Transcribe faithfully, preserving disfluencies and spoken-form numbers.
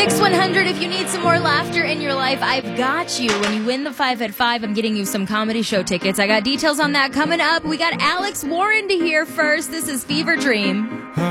Mix one hundred, if you need some more laughter in your life, I've got you. When you win the five at five, I'm getting you some comedy show tickets. I got details on that coming up. We got Alex Warren to hear first. This is Fever Dream.